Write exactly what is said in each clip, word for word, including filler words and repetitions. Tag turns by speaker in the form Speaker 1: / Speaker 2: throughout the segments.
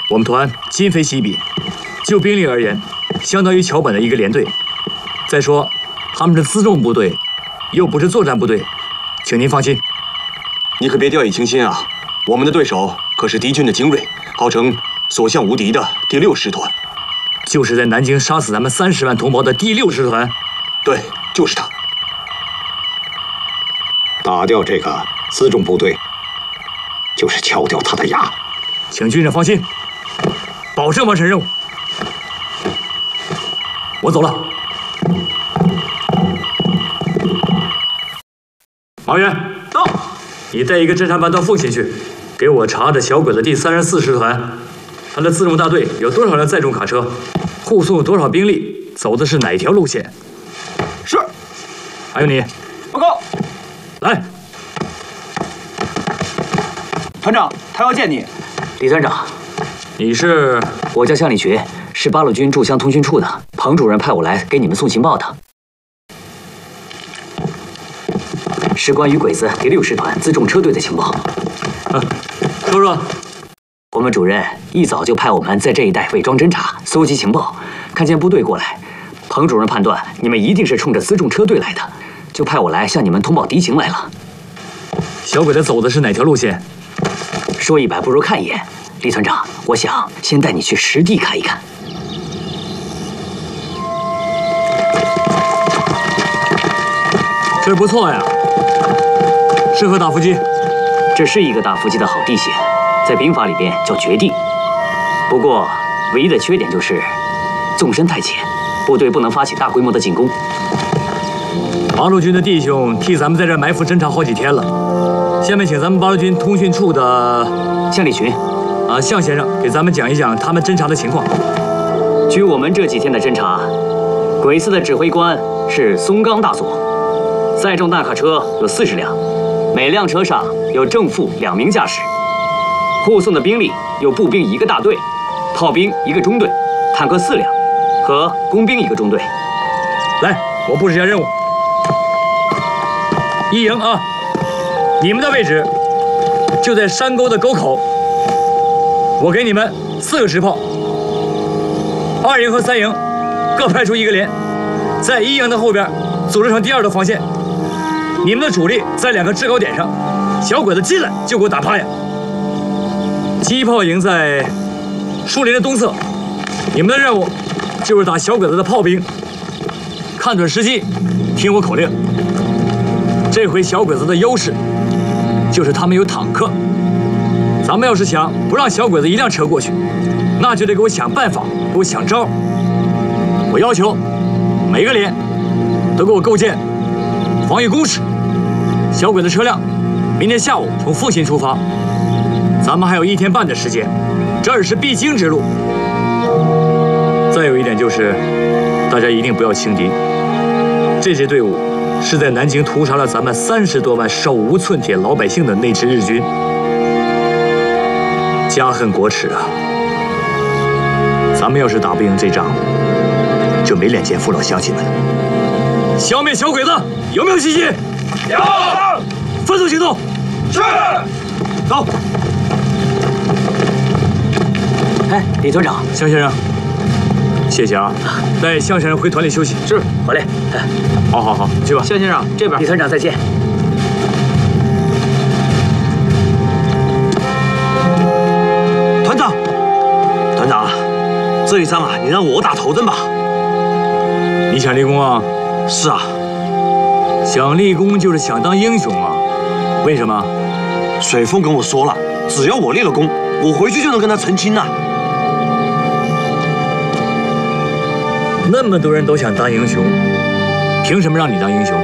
Speaker 1: 我们团今非昔比，就兵力而言，相当于桥本的一个连队。再说，他们是辎重部队，又不是作战部队，请您放心。
Speaker 2: 你可别掉以轻心啊！我们的对手可是敌军的精锐，号称所向无敌的第六师团，
Speaker 1: 就是在南京杀死咱们三十万同胞的第六师团。
Speaker 2: 对，就是他。
Speaker 3: 打掉这个辎重部队，就是敲掉他的牙。
Speaker 1: 请军长放心，保证完成任务。我走了。马元，
Speaker 4: 到。
Speaker 1: 你带一个侦察班到奉贤去，给我查着小鬼子第三十四师团，他的辎重大队有多少辆载重卡车，护送多少兵力，走的是哪条路线？
Speaker 4: 是。
Speaker 1: 还有你，
Speaker 4: 报告。
Speaker 1: 来。
Speaker 4: 团长，他要见你。
Speaker 5: 李团长，
Speaker 1: 你是？
Speaker 5: 我叫向立群，是八路军驻湘通讯处的。彭主任派我来给你们送情报的，是关于鬼子第六师团辎重车队的情报。
Speaker 1: 啊，说说。
Speaker 5: 我们主任一早就派我们在这一带伪装侦察，搜集情报。看见部队过来，彭主任判断你们一定是冲着辎重车队来的，就派我来向你们通报敌情来了。
Speaker 1: 小鬼子走的是哪条路线？
Speaker 5: 说一百不如看一眼。李团长，我想先带你去实地看一看。
Speaker 1: 这不错呀，适合打伏击。
Speaker 5: 这是一个打伏击的好地形，在兵法里边叫绝地。不过，唯一的缺点就是纵深太浅，部队不能发起大规模的进攻。
Speaker 1: 八路军的弟兄替咱们在这埋伏侦察好几天了，下面请咱们八路军通讯处的
Speaker 5: 向立群，
Speaker 1: 啊，向先生给咱们讲一讲他们侦察的情况。
Speaker 5: 据我们这几天的侦察，鬼子的指挥官是松冈大佐，载重大卡车有四十辆，每辆车上有正副两名驾驶，护送的兵力有步兵一个大队，炮兵一个中队，坦克四辆和工兵一个中队。
Speaker 1: 来，我布置一下任务。一营啊，你们的位置就在山沟的沟口，我给你们四个直炮。二营和三营各派出一个连，在一营的后边组织成第二道防线。你们的主力在两个制高点上，小鬼子进来就给我打趴下。机炮营在树林的东侧，你们的任务就是打小鬼子的炮兵，看准时机，听我口令。这回小鬼子的优势就是他们有坦克，咱们要是想不让小鬼子一辆车过去，那就得给我想办法，给我想招。我要求每个连都给我构建防御工事。小鬼子车辆明天下午从奉贤出发，咱们还有一天半的时间，这儿是必经之路。再有一点就是，大家一定不要轻敌，这支队伍是在南京屠杀了咱们三十多万手无寸铁老百姓的那支日军，家恨国耻啊！咱们要是打不赢这仗，就没脸见父老乡亲们了。消灭小鬼子，有没有信心？
Speaker 4: 有。
Speaker 1: 分组行动。
Speaker 4: 是。
Speaker 1: 走。
Speaker 5: 哎，李团长，
Speaker 1: 向先生，谢谢啊！带向先生回团里休息。
Speaker 5: 是，好嘞。哎，
Speaker 1: 好好好，去吧。
Speaker 4: 向先生，这边。
Speaker 5: 李团长，再见。
Speaker 6: 团长，团长，这一仗啊，你让我打头阵吧。
Speaker 1: 你想立功啊？
Speaker 6: 是啊。
Speaker 1: 想立功就是想当英雄啊？为什么？
Speaker 6: 水峰跟我说了，只要我立了功，我回去就能跟他成亲了。
Speaker 1: 那么多人都想当英雄，凭什么让你当英雄？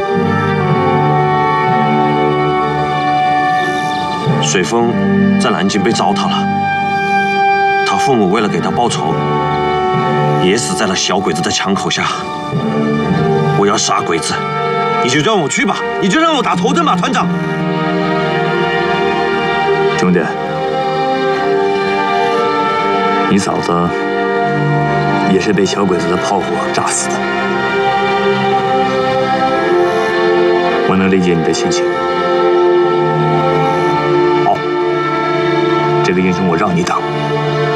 Speaker 6: 水峰在南京被糟蹋了，他父母为了给他报仇，也死在了小鬼子的枪口下。我要杀鬼子，你就让我去吧，你就让我打头阵吧，团长。
Speaker 1: 兄弟，你嫂子也是被小鬼子的炮火炸死的，我能理解你的心情。好，这个英雄我让你当。